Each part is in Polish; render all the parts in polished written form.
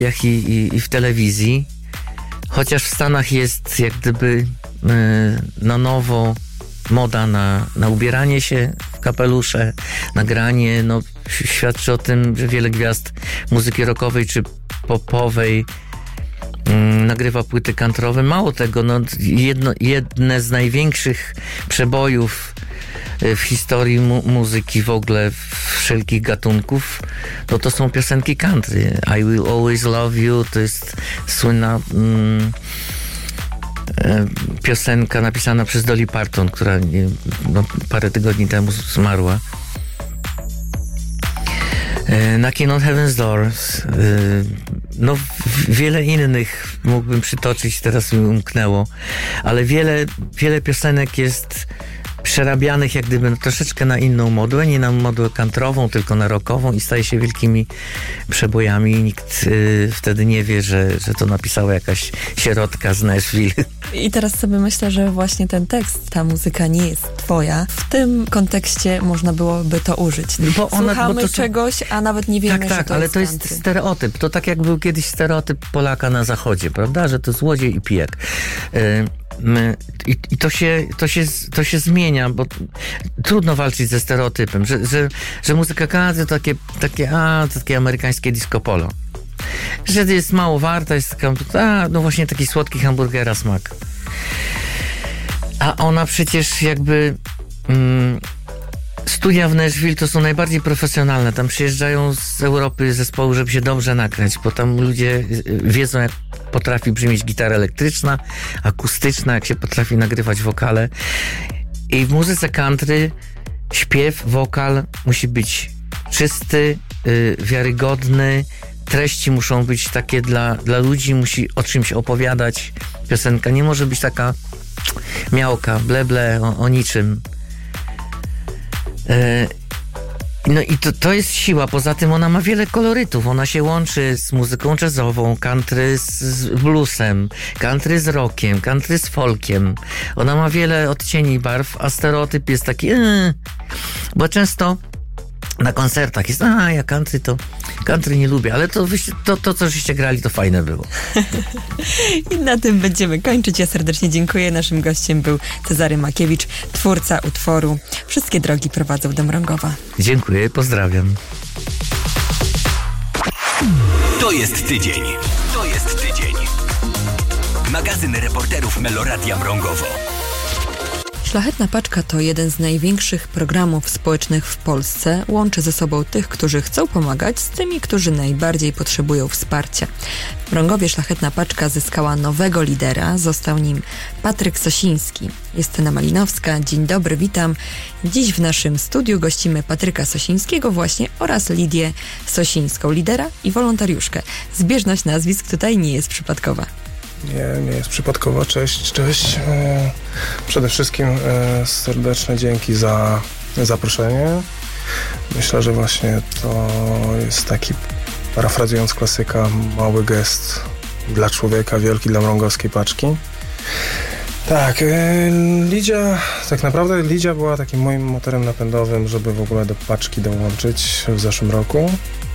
jak i w telewizji. Chociaż w Stanach jest jak gdyby na nowo moda na ubieranie się w kapelusze, na granie. No, świadczy o tym, że wiele gwiazd muzyki rockowej czy popowej nagrywa płyty country'owe. Mało tego, no, jedne z największych przebojów w historii muzyki w ogóle, wszelkich gatunków, no to są piosenki country. I Will Always Love You to jest słynna piosenka napisana przez Dolly Parton, która parę tygodni temu zmarła. Knocking on Heaven's Door. No, wiele innych mógłbym przytoczyć, teraz mi umknęło, ale wiele piosenek jest przerabianych jak gdyby troszeczkę na inną modłę, nie na modłę country'ową, tylko na rockową i staje się wielkimi przebojami. Nikt wtedy nie wie, że to napisała jakaś sierotka z Nashville. I teraz sobie myślę, że właśnie ten tekst, ta muzyka nie jest twoja. W tym kontekście można byłoby to użyć. Słuchamy czegoś, a nawet nie wiemy, że to ale jest to jest stereotyp. To tak jak był kiedyś stereotyp Polaka na zachodzie, prawda? Że to złodziej i pijak. I to się zmienia, bo trudno walczyć ze stereotypem, że muzyka country to takie amerykańskie disco polo. Że jest mało warta, jest no właśnie taki słodki hamburgera smak. A ona przecież jakby studia w Nashville to są najbardziej profesjonalne. Tam przyjeżdżają z Europy zespoły, żeby się dobrze nagrać, bo tam ludzie wiedzą, jak potrafi brzmieć gitara elektryczna, akustyczna, jak się potrafi nagrywać wokale. I w muzyce country śpiew, wokal musi być czysty, wiarygodny, treści muszą być takie dla ludzi, musi o czymś opowiadać. Piosenka nie może być taka miałka, ble, o niczym. No i to jest siła. Poza tym ona ma wiele kolorytów. Ona się łączy z muzyką jazzową, country z bluesem, country z rockiem, country z folkiem. Ona ma wiele odcieni barw, a stereotyp jest taki bo często na koncertach jest ja country nie lubię, ale to co żeście grali, to fajne było. I na tym będziemy kończyć. Ja serdecznie dziękuję. Naszym gościem był Cezary Makiewicz, twórca utworu Wszystkie drogi prowadzą do Mrągowa. Dziękuję, pozdrawiam. To jest tydzień. Magazyn reporterów Meloradia Mrągowo. Szlachetna Paczka to jeden z największych programów społecznych w Polsce. Łączy ze sobą tych, którzy chcą pomagać, z tymi, którzy najbardziej potrzebują wsparcia. W Mrągowie Szlachetna Paczka zyskała nowego lidera. Został nim Patryk Sosiński. Justyna Malinowska. Dzień dobry, witam. Dziś w naszym studiu gościmy Patryka Sosińskiego właśnie oraz Lidię Sosińską, lidera i wolontariuszkę. Zbieżność nazwisk tutaj nie jest przypadkowa. Nie jest przypadkowo. Cześć. Przede wszystkim serdeczne dzięki za zaproszenie. Myślę, że właśnie to jest taki, parafrazując klasyka, mały gest dla człowieka, wielki dla mrągowskiej paczki. Tak, Lidia była takim moim motorem napędowym, żeby w ogóle do paczki dołączyć w zeszłym roku.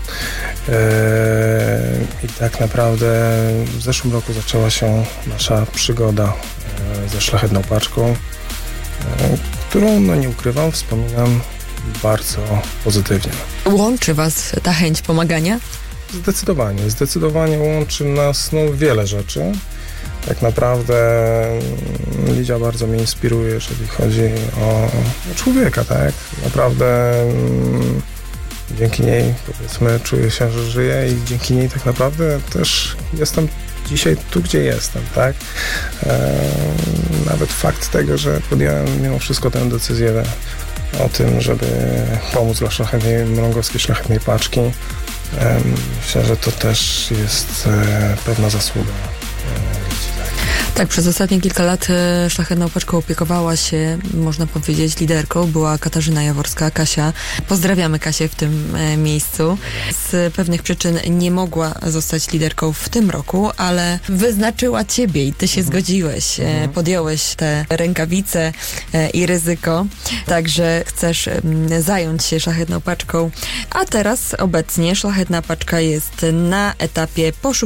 I tak naprawdę w zeszłym roku zaczęła się nasza przygoda ze Szlachetną Paczką, którą, nie ukrywam, wspominam bardzo pozytywnie. Łączy was ta chęć pomagania? Zdecydowanie łączy nas wiele rzeczy. Tak naprawdę Lidia bardzo mnie inspiruje, jeżeli chodzi o człowieka, tak? Naprawdę dzięki niej, powiedzmy, czuję się, że żyję i dzięki niej tak naprawdę też jestem dzisiaj tu, gdzie jestem, tak? Nawet fakt tego, że podjąłem mimo wszystko tę decyzję o tym, żeby pomóc dla mrągowskiej Szlachetnej Paczki. Myślę, że to też jest pewna zasługa. Tak, przez ostatnie kilka lat Szlachetną Paczką opiekowała się, można powiedzieć, liderką. Była Katarzyna Jaworska, Kasia. Pozdrawiamy Kasię w tym miejscu. Z pewnych przyczyn nie mogła zostać liderką w tym roku, ale wyznaczyła ciebie i ty się zgodziłeś. Podjąłeś te rękawice i ryzyko. Także chcesz zająć się Szlachetną Paczką. A teraz obecnie Szlachetna Paczka jest na etapie poszukiwania